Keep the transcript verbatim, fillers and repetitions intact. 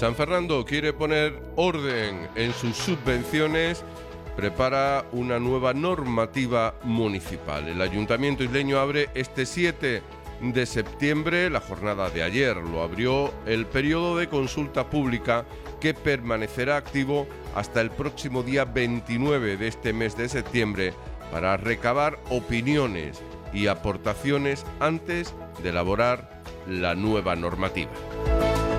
San Fernando quiere poner orden en sus subvenciones, prepara una nueva normativa municipal. El Ayuntamiento isleño abre este siete de septiembre, la jornada de ayer lo abrió, el periodo de consulta pública que permanecerá activo hasta el próximo día veintinueve de este mes de septiembre para recabar opiniones y aportaciones antes de elaborar la nueva normativa.